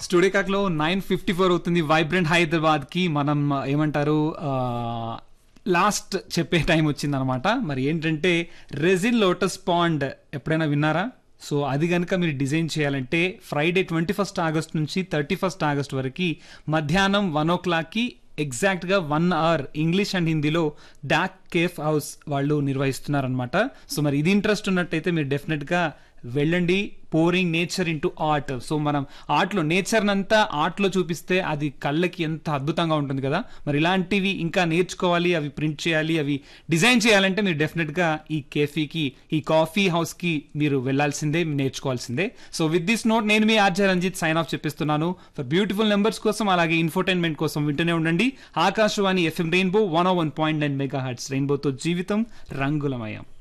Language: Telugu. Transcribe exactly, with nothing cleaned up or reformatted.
స్టూడియో క్లాక్ లో నైన్ ఫిఫ్టీ ఫోర్ అవుతుంది. వైబ్రెంట్ హైదరాబాద్ కి మనం ఏమంటారు లాస్ట్ చెప్పే టైం వచ్చిందనమాట. మరి ఏంటంటే రెజిన్ లోటస్ పాండ్ ఎప్పుడైనా విన్నారా? సో అది కనుక మీరు డిజైన్ చేయాలంటే ఫ్రైడే ట్వంటీ ఫస్ట్ ఆగస్ట్ నుంచి థర్టీ ఫస్ట్ ఆగస్ట్ వరకు మధ్యాహ్నం వన్ ఓ క్లాక్కి ఎగ్జాక్ట్గా వన్ అవర్ ఇంగ్లీష్ అండ్ హిందీలో డాక్ కేఫ్ హౌస్ వాళ్ళు నిర్వహిస్తున్నారనమాట. సో మరి ఇది ఇంట్రెస్ట్ ఉన్నట్టయితే మీరు డెఫినెట్గా వెళ్ళండి. Pouring nature into art. So మనం ఆర్ట్లో నేచర్ అంతా ఆర్ట్లో చూపిస్తే అది కళ్ళకి ఎంత అద్భుతంగా ఉంటుంది కదా. మరి ఇలాంటివి ఇంకా నేర్చుకోవాలి, అవి ప్రింట్ చేయాలి, అవి డిజైన్ చేయాలంటే మీరు డెఫినెట్గా ఈ కేఫీకి, ఈ కాఫీ హౌస్కి మీరు వెళ్లాల్సిందే, నేర్చుకోవాల్సిందే. సో విత్ దిస్ నోట్ నేను మీ RJ Ranjith sign of చెప్పిస్తున్నాను. For beautiful numbers కోసం అలాగే ఇన్ఫోటైన్మెంట్ కోసం వింటూనే ఉండండి ఆకాశవాణి ఎఫ్ఎం రెయిన్బో వన్ ఓ one point nine mega hurts. రెయిన్బోతో జీవితం రంగులమయం.